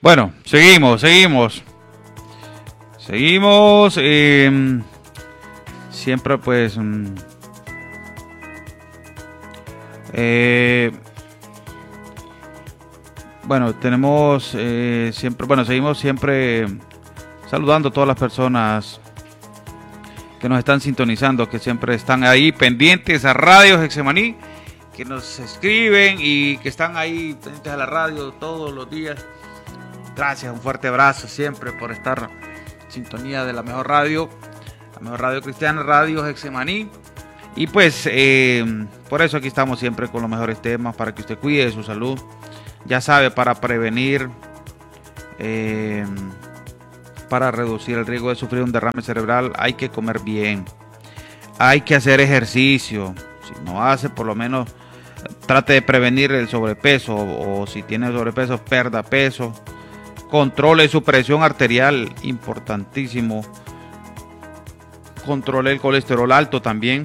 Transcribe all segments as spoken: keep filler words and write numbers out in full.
Bueno, seguimos, seguimos. Seguimos. Eh, siempre pues... Mm, eh, bueno, tenemos eh, siempre... Bueno, seguimos siempre saludando a todas las personas que nos están sintonizando, que siempre están ahí pendientes a Radio Getsemaní, que nos escriben y que están ahí pendientes a la radio todos los días. Gracias, un fuerte abrazo siempre por estar en sintonía de la mejor radio, la mejor radio cristiana, Radio Getsemaní. Y pues eh, por eso aquí estamos siempre con los mejores temas para que usted cuide de su salud. Ya sabe, para prevenir, eh, para reducir el riesgo de sufrir un derrame cerebral, hay que comer bien, hay que hacer ejercicio. Si no hace, por lo menos trate de prevenir el sobrepeso, o si tiene sobrepeso, pierda peso. Controle su presión arterial, importantísimo. Controle el colesterol alto también.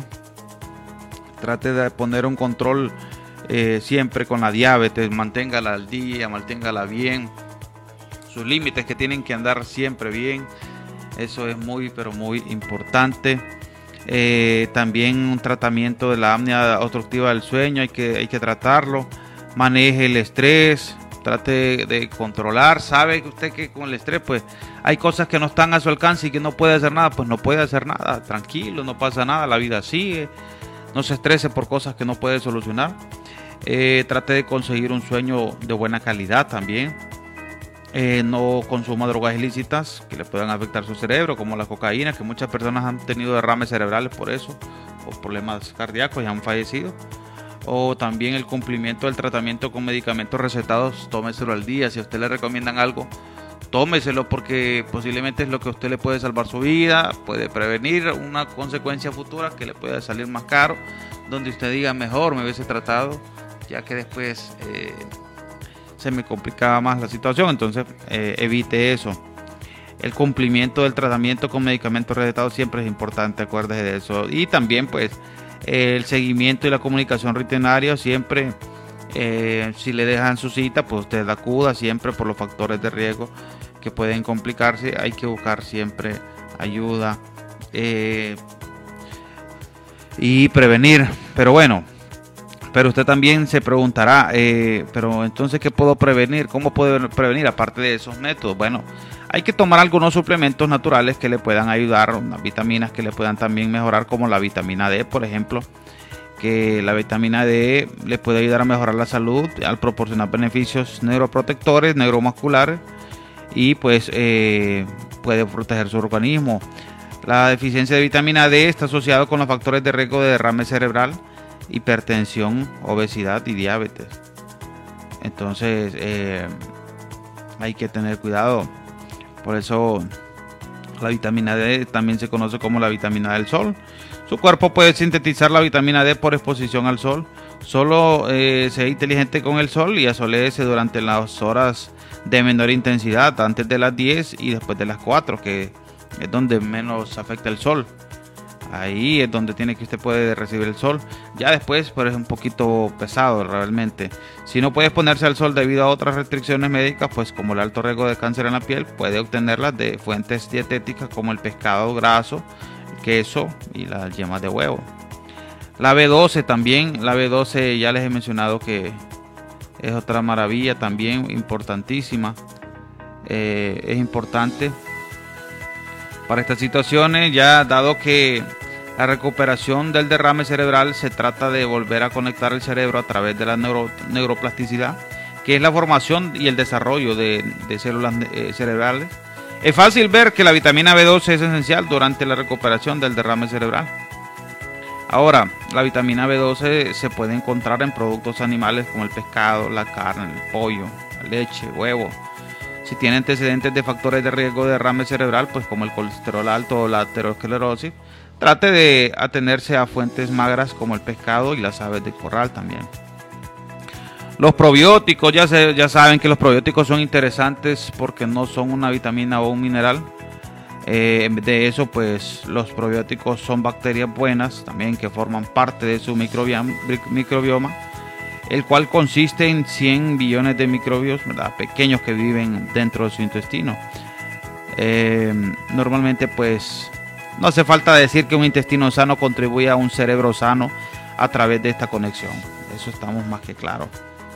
Trate de poner un control eh, siempre con la diabetes. Manténgala al día, manténgala bien. Sus límites que tienen que andar siempre bien. Eso es muy, pero muy importante. Eh, también un tratamiento de la apnea obstructiva del sueño. Hay que, hay que tratarlo. Maneje el estrés. Trate de controlar. Sabe que usted que con el estrés pues hay cosas que no están a su alcance y que no puede hacer nada, pues no puede hacer nada. Tranquilo, no pasa nada, la vida sigue. No se estrese por cosas que no puede solucionar. Eh, trate de conseguir un sueño de buena calidad también. Eh, no consuma drogas ilícitas que le puedan afectar su cerebro, como la cocaína, que muchas personas han tenido derrames cerebrales por eso, por problemas cardíacos y han fallecido. O también el cumplimiento del tratamiento con medicamentos recetados, tómeselo al día. Si a usted le recomiendan algo, tómeselo, porque posiblemente es lo que a usted le puede salvar su vida, puede prevenir una consecuencia futura que le pueda salir más caro, donde usted diga mejor me hubiese tratado, ya que después eh, se me complicaba más la situación. Entonces eh, evite eso. El cumplimiento del tratamiento con medicamentos recetados siempre es importante, acuérdese de eso. Y también pues el seguimiento y la comunicación rutinaria siempre, eh, si le dejan su cita, pues usted acuda siempre por los factores de riesgo que pueden complicarse. Hay que buscar siempre ayuda eh, y prevenir. Pero bueno, pero usted también se preguntará, eh, pero entonces ¿qué puedo prevenir? ¿Cómo puedo prevenir aparte de esos métodos? Bueno, hay que tomar algunos suplementos naturales que le puedan ayudar, unas vitaminas que le puedan también mejorar, como la vitamina D, por ejemplo, que la vitamina D le puede ayudar a mejorar la salud al proporcionar beneficios neuroprotectores, neuromusculares, y pues eh, puede proteger su organismo. La deficiencia de vitamina D está asociada con los factores de riesgo de derrame cerebral, hipertensión, obesidad y diabetes. Entonces eh, hay que tener cuidado. Por eso la vitamina D también se conoce como la vitamina del sol. Su cuerpo puede sintetizar la vitamina D por exposición al sol. Solo eh, sea inteligente con el sol y asoléese durante las horas de menor intensidad, antes de las diez y después de las cuatro, que es donde menos afecta el sol. Ahí es donde tiene que usted puede recibir el sol. Ya después pues es un poquito pesado realmente. Si no puede exponerse al sol debido a otras restricciones médicas, pues como el alto riesgo de cáncer en la piel, puede obtenerlas de fuentes dietéticas como el pescado graso, el queso y las yemas de huevo. La B doce también, la B doce ya les he mencionado que es otra maravilla también, importantísima. Eh, es importante para estas situaciones, ya dado que la recuperación del derrame cerebral se trata de volver a conectar el cerebro a través de la neuro, neuroplasticidad, que es la formación y el desarrollo de, de células eh, cerebrales. Es fácil ver que la vitamina B doce es esencial durante la recuperación del derrame cerebral. Ahora, la vitamina B doce se puede encontrar en productos animales como el pescado, la carne, el pollo, la leche, huevo. Si tiene antecedentes de factores de riesgo de derrame cerebral, pues como el colesterol alto o la aterosclerosis, trate de atenerse a fuentes magras como el pescado y las aves de corral también. Los probióticos, ya, se, ya saben que los probióticos son interesantes porque no son una vitamina o un mineral. Eh, de eso, pues los probióticos son bacterias buenas también que forman parte de su microbioma, microbioma el cual consiste en cien billones de microbios, ¿verdad?, pequeños que viven dentro de su intestino. Eh, normalmente pues no hace falta decir que un intestino sano contribuye a un cerebro sano a través de esta conexión. Eso estamos más que claros.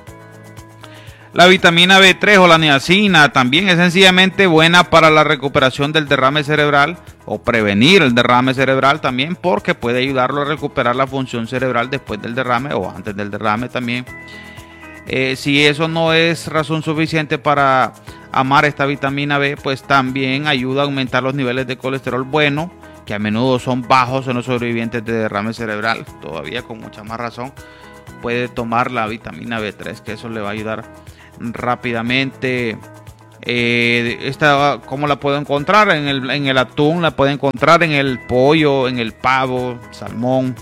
La vitamina B tres o la niacina también es sencillamente buena para la recuperación del derrame cerebral o prevenir el derrame cerebral también, porque puede ayudarlo a recuperar la función cerebral después del derrame o antes del derrame también. Eh, si eso no es razón suficiente para amar esta vitamina B, pues también ayuda a aumentar los niveles de colesterol bueno, que a menudo son bajos en los sobrevivientes de derrame cerebral. Todavía con mucha más razón puede tomar la vitamina B tres, que eso le va a ayudar rápidamente. Eh, esta, ¿cómo la puedo encontrar? En el, en el atún, la puede encontrar en el pollo, en el pavo, salmón.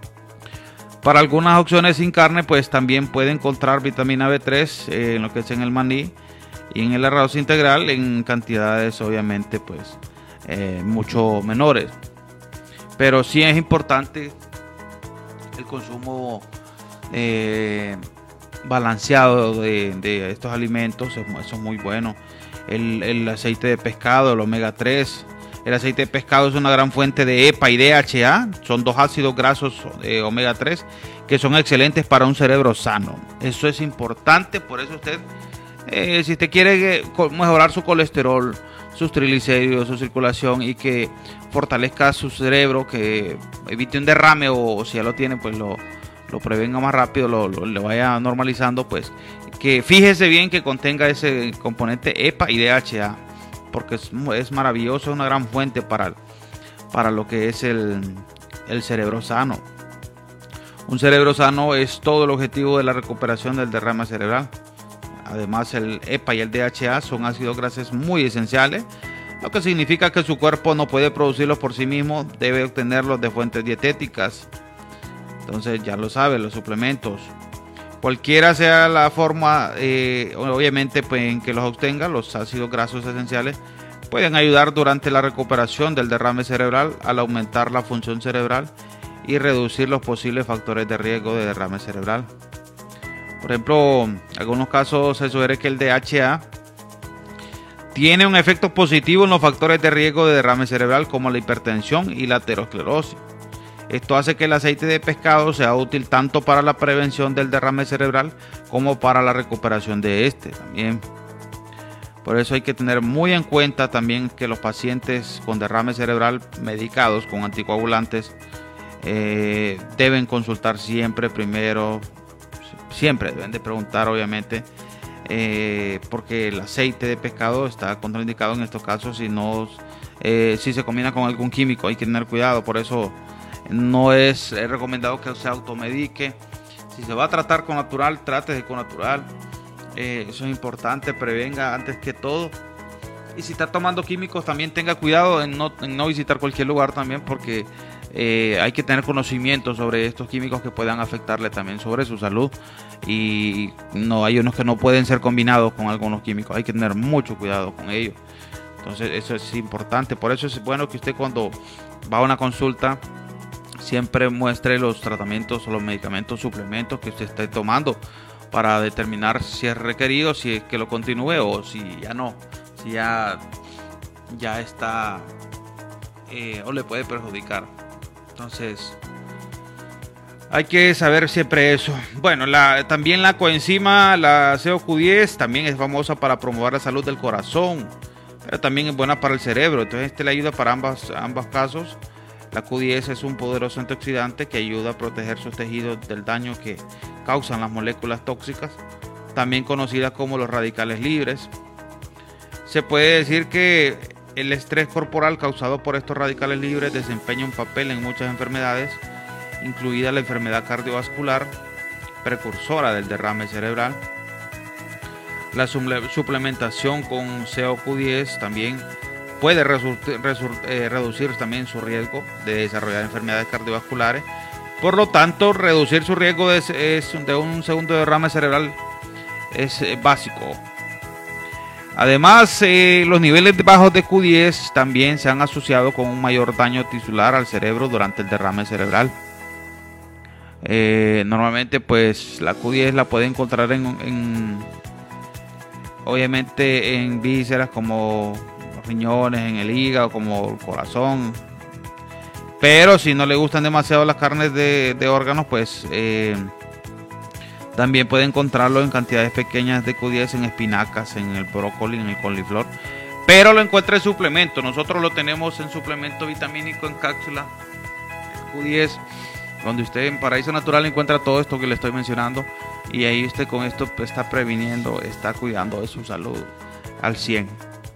Para algunas opciones sin carne, pues también puede encontrar vitamina B tres eh, en lo que es en el maní y en el arroz integral, en cantidades obviamente pues eh, mucho menores. Pero sí es importante el consumo eh, balanceado de, de estos alimentos. Eso es muy bueno. El, el aceite de pescado, el omega tres. El aceite de pescado es una gran fuente de EPA y D H A. Son dos ácidos grasos de omega tres que son excelentes para un cerebro sano. Eso es importante. Por eso usted, eh, si usted quiere mejorar su colesterol, sus triglicéridos, su circulación y que fortalezca su cerebro, que evite un derrame, o, o si ya lo tiene, pues lo, lo prevenga más rápido, lo, lo, lo vaya normalizando, pues que fíjese bien que contenga ese componente EPA y D H A, porque es, es maravilloso, es una gran fuente para, para lo que es el, el cerebro sano. Un cerebro sano es todo el objetivo de la recuperación del derrame cerebral. Además, el EPA y el D H A son ácidos grasos muy esenciales, lo que significa que su cuerpo no puede producirlos por sí mismo, debe obtenerlos de fuentes dietéticas. Entonces ya lo sabe, los suplementos, cualquiera sea la forma, eh, obviamente pues, en que los obtenga, los ácidos grasos esenciales pueden ayudar durante la recuperación del derrame cerebral al aumentar la función cerebral y reducir los posibles factores de riesgo de derrame cerebral. Por ejemplo, en algunos casos se sugiere que el D H A tiene un efecto positivo en los factores de riesgo de derrame cerebral como la hipertensión y la aterosclerosis. Esto hace que el aceite de pescado sea útil tanto para la prevención del derrame cerebral como para la recuperación de este también. Por eso hay que tener muy en cuenta también que los pacientes con derrame cerebral medicados con anticoagulantes eh, deben consultar siempre primero, siempre deben de preguntar obviamente, eh, porque el aceite de pescado está contraindicado en estos casos si, no, eh, si se combina con algún químico. Hay que tener cuidado, por eso no es recomendado que se automedique. Si se va a tratar con natural, trate con natural. Eh, eso es importante, prevenga antes que todo. Y si está tomando químicos, también tenga cuidado en no, en no visitar cualquier lugar también, porque eh, hay que tener conocimiento sobre estos químicos que puedan afectarle también sobre su salud. Y no hay unos que no pueden ser combinados con algunos químicos. Hay que tener mucho cuidado con ellos. Entonces eso es importante. Por eso es bueno que usted cuando va a una consulta siempre muestre los tratamientos o los medicamentos, suplementos que usted esté tomando para determinar si es requerido, si es que lo continúe o si ya no, si ya, ya está eh, o le puede perjudicar. Entonces hay que saber siempre eso. Bueno, la, también la coenzima, la C O Q diez, también es famosa para promover la salud del corazón, pero también es buena para el cerebro. Entonces este le ayuda para ambas, ambos casos. La Q diez es un poderoso antioxidante que ayuda a proteger sus tejidos del daño que causan las moléculas tóxicas, también conocidas como los radicales libres. Se puede decir que el estrés corporal causado por estos radicales libres desempeña un papel en muchas enfermedades, incluida la enfermedad cardiovascular, precursora del derrame cerebral. La suplementación con C O Q diez también puede eh, reducir también su riesgo de desarrollar enfermedades cardiovasculares. Por lo tanto, reducir su riesgo de, es, de un segundo derrame cerebral es eh, básico. Además, eh, los niveles bajos de Q diez también se han asociado con un mayor daño tisular al cerebro durante el derrame cerebral. Eh, normalmente pues la Q diez la puede encontrar en, en obviamente en vísceras como riñones, en el hígado, como el corazón. Pero si no le gustan demasiado las carnes de, de órganos, pues eh, también puede encontrarlo en cantidades pequeñas de Q diez en espinacas, en el brócoli, en el coliflor. Pero lo encuentra en suplemento. Nosotros lo tenemos en suplemento vitamínico en cápsula, el Q diez, donde usted en Paraíso Natural encuentra todo esto que le estoy mencionando. Y ahí usted con esto está previniendo, está cuidando de su salud al cien.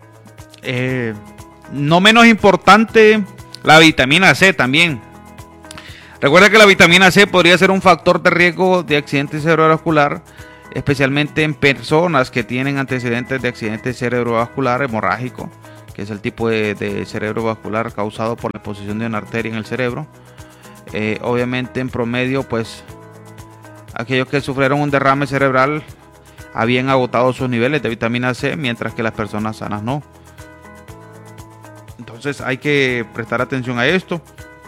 Eh, no menos importante, la vitamina C también. Recuerda que la vitamina C podría ser un factor de riesgo de accidente cerebrovascular, especialmente en personas que tienen antecedentes de accidente cerebrovascular hemorrágico, que es el tipo de, de cerebrovascular causado por la exposición de una arteria en el cerebro. Eh, obviamente en promedio, pues aquellos que sufrieron un derrame cerebral habían agotado sus niveles de vitamina C, mientras que las personas sanas no. Entonces hay que prestar atención a esto.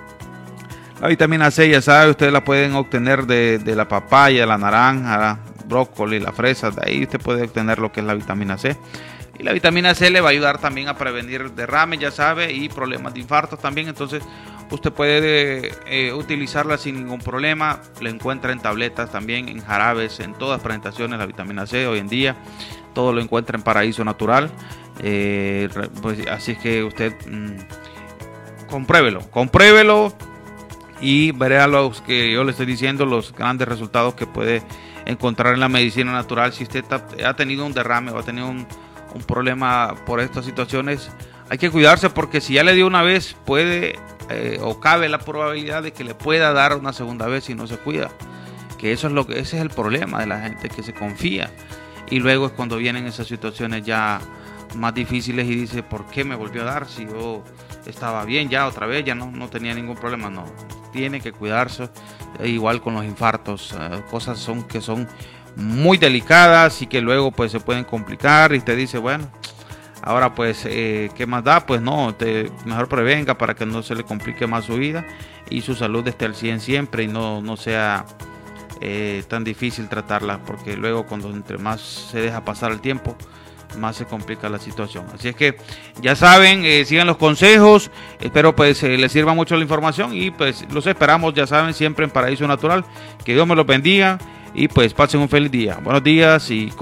La vitamina C, ya sabe, ustedes la pueden obtener de, de la papaya, la naranja, la brócoli, la fresa. De ahí usted puede obtener lo que es la vitamina C. Y la vitamina C le va a ayudar también a prevenir derrames, ya sabe, y problemas de infartos también. Entonces usted puede eh, utilizarla sin ningún problema. La encuentra en tabletas también, en jarabes, en todas presentaciones. La vitamina C hoy en día todo lo encuentra en Paraíso Natural. Eh, pues, así es que usted mmm, compruébelo, compruébelo y verá los que yo le estoy diciendo, los grandes resultados que puede encontrar en la medicina natural. Si usted ha tenido un derrame o ha tenido un, un problema por estas situaciones, hay que cuidarse, porque si ya le dio una vez, puede eh, o cabe la probabilidad de que le pueda dar una segunda vez si no se cuida. Que eso es lo que ese es el problema de la gente, que se confía, y luego es cuando vienen esas situaciones ya más difíciles y dice, ¿por qué me volvió a dar si yo estaba bien ya otra vez, ya no, no tenía ningún problema? No, tiene que cuidarse. Igual con los infartos, eh, cosas son que son muy delicadas y que luego pues se pueden complicar, y usted dice, bueno, ahora pues eh, ¿qué más da? Pues no, te, mejor prevenga para que no se le complique más su vida y su salud esté al cien siempre, y no, no sea eh, tan difícil tratarla, porque luego cuando entre más se deja pasar el tiempo, más se complica la situación. Así es que ya saben, eh, sigan los consejos. Espero pues eh, les sirva mucho la información, y pues los esperamos, ya saben, siempre en Paraíso Natural. Que Dios me los bendiga y pues pasen un feliz día. Buenos días y